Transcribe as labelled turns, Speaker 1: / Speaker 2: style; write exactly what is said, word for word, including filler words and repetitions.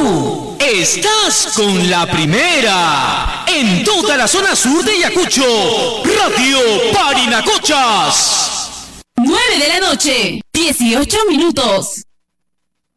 Speaker 1: Tú estás con la primera en toda la zona sur de Ayacucho, Radio Parinacochas.
Speaker 2: nueve de la noche, dieciocho minutos.